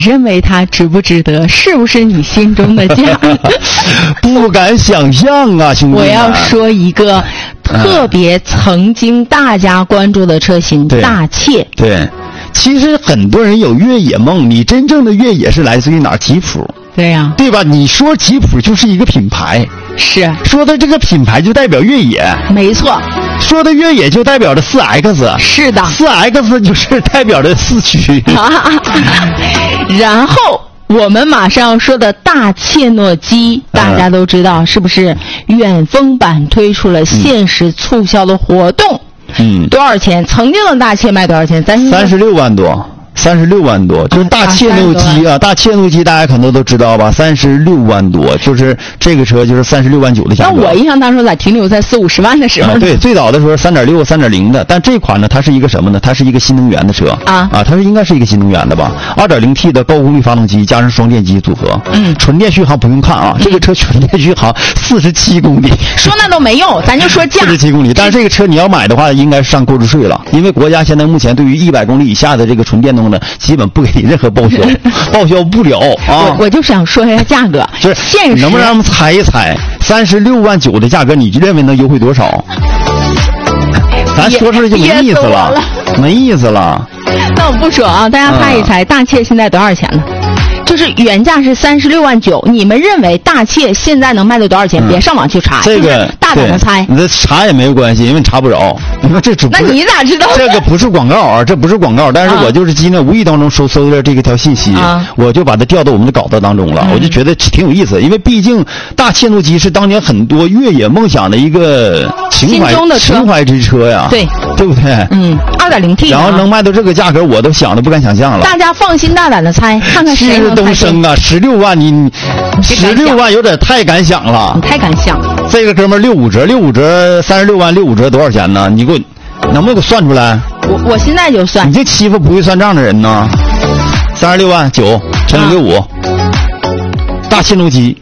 认为它值不值得？是不是你心中的价？ 不敢想象啊，兄弟！ 我要说一个特别曾经大家关注的车型，大切。 对，其实很多人有越野梦，你真正的越野是来自于哪儿？吉普。 对呀， 对吧？你说吉普就是一个品牌， 是说的这个品牌就代表越野， 没错。 说的越野就代表着4X， 是的 ，4X 就是代表着4驱。 然后我们马上要说的大切诺基，大家都知道是不是？远风版推出了限时促销的活动，多少钱？曾经的大切卖多少钱 ？36万多。36万多，就是大切诺基啊！大切诺基大家可能都知道吧？36万多，就是这个车就是36万9的价格。 那我印象当中咋停留在40-50万的时候呢？ 对，最早的时候3.6、3.0的，但这款呢，它是一个什么呢？它是一个新能源的车它应该是一个新能源的吧？2.0T 的高功率发动机加上双电机组合，纯电续航不用看啊，这个车纯电续航47公里。 说那都没用，咱就说价。 47公里，但是这个车你要买的话，应该上购置税了，因为国家现在目前对于100公里以下的这个纯电动呢，基本不给你任何报销，报销不了啊！ 我就想说一下价格， 就是现实， 能不能让我们猜一猜36万9的价格，你认为能优惠多少？咱说出来就没意思了，没意思了。 那我不说啊，大家猜一猜，大切现在多少钱呢？就是原价是36万9，你们认为大切现在能卖到多少钱？别上网去查， 这个大胆的猜。 你这查也没有关系，因为你查不着。你说这那你咋知道？ 这个不是广告啊，这不是广告，但是我就是今天无意当中搜了这个条信息，我就把它调到我们的稿子当中了，我就觉得挺有意思，因为毕竟大切诺基是当年很多越野梦想的一个情怀之车呀， 对不对 ？2.0T， 然后能卖到这个价格，我都想都不敢想象了。 大家放心大胆的猜，看看谁能猜东升啊，16万你16万有点太敢想了， 你太敢想。 这个哥们儿65折36万65折多少钱呢？你给我能不能给我算出来？ 我现在就算。 你这欺负不会算账的人呢？36万9乘以65，大切诺基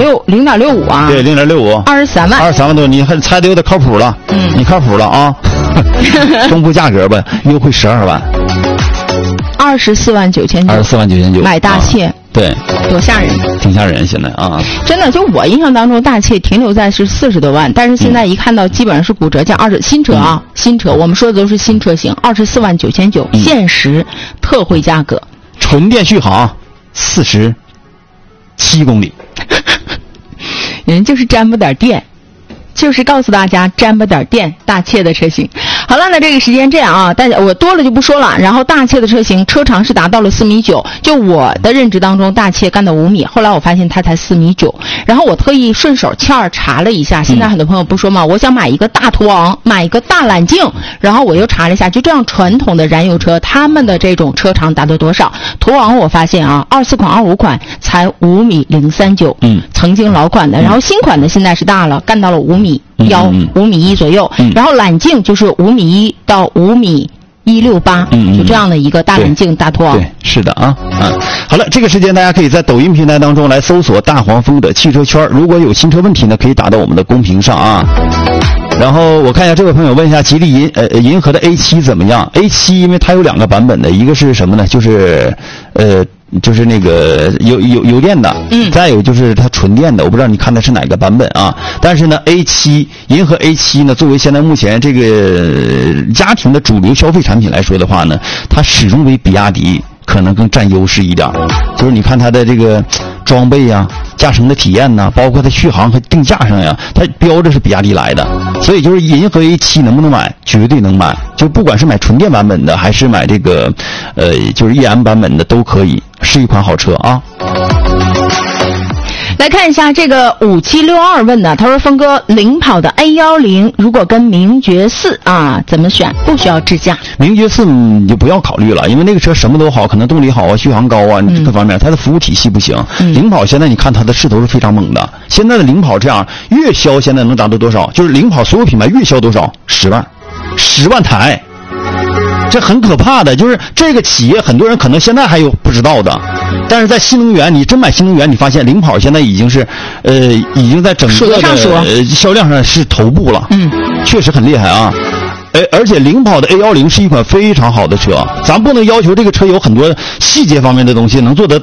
0.65啊？ 对，0.65， 23万多，你还猜的有点靠谱了，你靠谱了啊！公布价格吧，优惠12万 ，24万9,900，买大切。 对， 多吓人， 挺吓人。现在啊， 真的，就我印象当中，大切停留在是40多万，但是现在一看到基本上是骨折价新车啊，新车，我们说的都是新车型，24万9,900，限时特惠价格， 纯电续航47公里， 人就是沾不点电。就是告诉大家沾不点电，大切的车型。好了，那这个时间这样啊，大家我多了就不说了。然后大切的车型车长是达到了4.9米，就我的认知当中，大切干到5米，后来我发现它才4.9米。然后我特意顺手欠儿查了一下，现在很多朋友不说嘛，我想买一个大途昂，买一个大揽境，然后我又查了一下，就这样传统的燃油车，他们的这种车长达到多少？途昂我发现啊，24款、25款才5.039米，曾经老款的，然后新款的现在是大了，干到了5.1米，5.1米左右，然后揽境就是5.1米到5.168米，就这样的一个大揽境大途昂。 对，是的啊，好了，这个时间大家可以在抖音平台当中来搜索大黄蜂的汽车圈，如果有新车问题呢，可以打到我们的公屏上啊。然后我看一下这位朋友问一下吉利银河的 A7 怎么样 ？A7 因为它有2个版本的，一个是什么呢？就是那个油电的，再有就是它纯电的，我不知道你看的是哪个版本啊？但是呢 ，A7 银河 A7 呢，作为现在目前这个家庭的主流消费产品来说的话呢，它始终为比亚迪可能更占优势一点。就是你看它的这个装备呀、驾乘的体验呐，包括它续航和定价上呀，它标着是比亚迪来的。所以就是银河 A7 能不能买？绝对能买。就不管是买纯电版本的，还是买这个就是 EM 版本的都可以，是一款好车啊。 来看一下这个5762问的，他说峰哥，领跑的 A10如果跟名爵4啊怎么选？不需要智驾。 名爵4你就不要考虑了，因为那个车什么都好，可能动力好啊，续航高啊，各方面它的服务体系不行。领跑现在你看它的势头是非常猛的，现在的领跑这样月销现在能达到多少？就是领跑所有品牌月销多少？10万台。这很可怕的，就是这个企业很多人可能现在还有不知道的，但是在新能源，你真买新能源，你发现领跑现在已经是已经在整个的销量上是头部了，确实很厉害啊。而且领跑的 A10是一款非常好的车，咱不能要求这个车有很多细节方面的东西能做得